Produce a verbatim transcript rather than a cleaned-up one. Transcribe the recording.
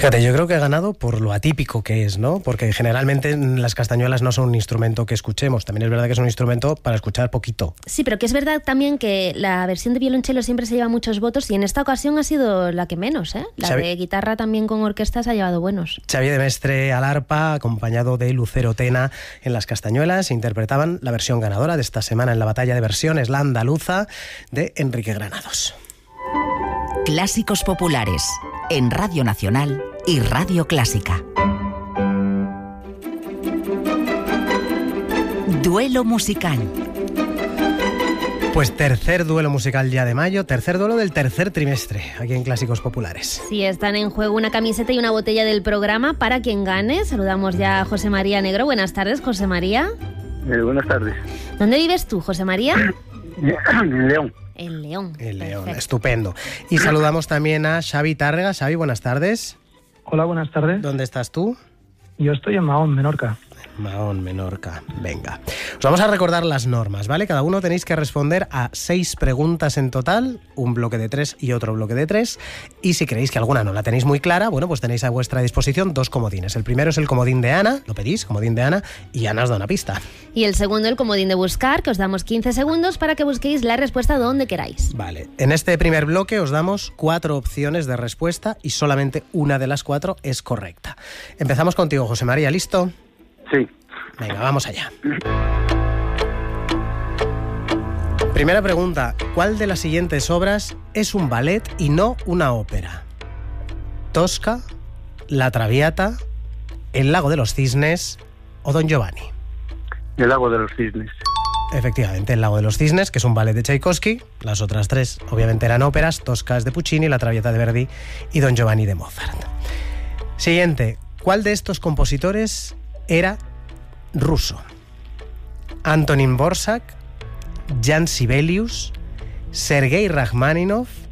Fíjate, yo creo que he ganado por lo atípico que es, ¿no? Porque generalmente las castañuelas no son un instrumento que escuchemos. También es verdad que es un instrumento para escuchar poquito. Sí, pero que es verdad también que la versión de violonchelo siempre se lleva muchos votos y en esta ocasión ha sido la que menos, ¿eh? La Xavi... de guitarra también con orquesta se ha llevado buenos. Xavi de Mestre al arpa, acompañado de Lucero Tena en las castañuelas, interpretaban la versión ganadora de esta semana en la batalla de versiones, la andaluza, de Enrique Granados. Clásicos populares en Radio Nacional y Radio Clásica. Duelo musical. Pues tercer duelo musical ya de mayo, tercer duelo del tercer trimestre, aquí en Clásicos Populares. Sí, están en juego una camiseta y una botella del programa para quien gane. Saludamos ya a José María Negro. Buenas tardes, José María. Eh, buenas tardes. ¿Dónde vives tú, José María? En León. En León. En León, perfecto. Estupendo. Y saludamos también a Xavi Tárrega. Xavi, buenas tardes. Hola, buenas tardes. ¿Dónde estás tú? Yo estoy en Mahón, Menorca. Mahón, Menorca. Venga. Os vamos a recordar las normas, ¿vale? Cada uno tenéis que responder a seis preguntas en total, un bloque de tres y otro bloque de tres. Y si creéis que alguna no la tenéis muy clara, bueno, pues tenéis a vuestra disposición dos comodines. El primero es el comodín de Ana, lo pedís, comodín de Ana, y Ana os da una pista. Y el segundo, el comodín de buscar, que os damos quince segundos para que busquéis la respuesta donde queráis. Vale. En este primer bloque os damos cuatro opciones de respuesta y solamente una de las cuatro es correcta. Empezamos contigo, José María, ¿listo? Sí. Venga, vamos allá. Primera pregunta. ¿Cuál de las siguientes obras es un ballet y no una ópera? ¿Tosca, La Traviata, El Lago de los Cisnes o Don Giovanni? El Lago de los Cisnes. Efectivamente, El Lago de los Cisnes, que es un ballet de Tchaikovsky. Las otras tres, obviamente, eran óperas. Tosca es de Puccini, La Traviata de Verdi y Don Giovanni de Mozart. Siguiente. ¿Cuál de estos compositores era ruso? Antonín Dvořák, Jan Sibelius, Sergei Rachmaninoff